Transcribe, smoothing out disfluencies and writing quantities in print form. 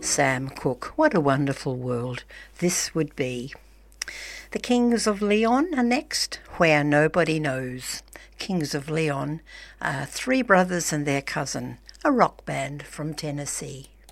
Sam Cooke. What a wonderful world this would be. The Kings of Leon are next, Where Nobody Knows. Kings of Leon are three brothers and their cousin, a rock band from Tennessee.